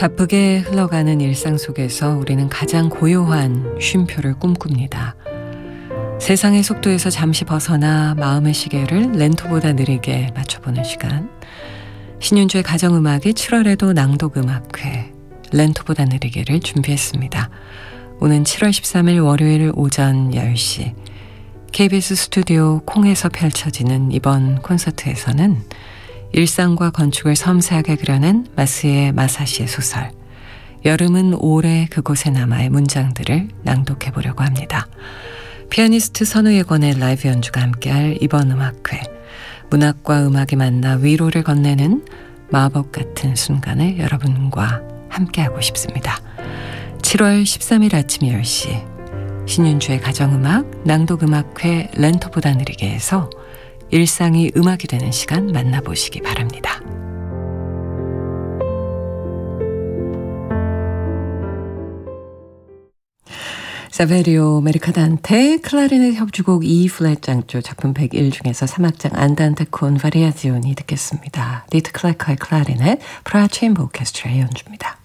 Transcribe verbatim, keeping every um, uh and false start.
바쁘게 흘러가는 일상 속에서 우리는 가장 고요한 쉼표를 꿈꿉니다. 세상의 속도에서 잠시 벗어나 마음의 시계를 렌토보다 느리게 맞춰보는 시간. 신윤주의 가정음악이 칠월에도 낭독음악회 렌토보다 느리게를 준비했습니다. 오는 칠월 십삼일 월요일 오전 열 시 케이비에스 스튜디오 콩에서 펼쳐지는 이번 콘서트에서는 일상과 건축을 섬세하게 그려낸 마스의 마사시의 소설 여름은 오래 그곳에 남아의 문장들을 낭독해보려고 합니다. 피아니스트 선우예권의 라이브 연주가 함께할 이번 음악회, 문학과 음악이 만나 위로를 건네는 마법 같은 순간을 여러분과 함께하고 싶습니다. 칠월 십삼일 아침 열 시 신윤주의 가정음악 낭독음악회 렌토보다 느리게에서 일상이 음악이 되는 시간 만나보시기 바랍니다. 사베리오 메리카단테 클라리넷 협주곡 E 플랫 장조 작품 백일 중에서 삼 악장 안단테 콘 바리아지오니 듣겠습니다. 디트 클래커의 클라리넷, 프라 체인버 오케스트라의 연주입니다.